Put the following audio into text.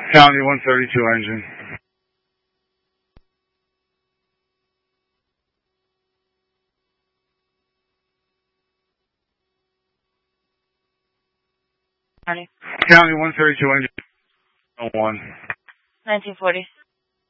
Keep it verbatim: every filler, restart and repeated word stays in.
County one thirty-two engine. County. County one thirty-two engine. one. nineteen forty.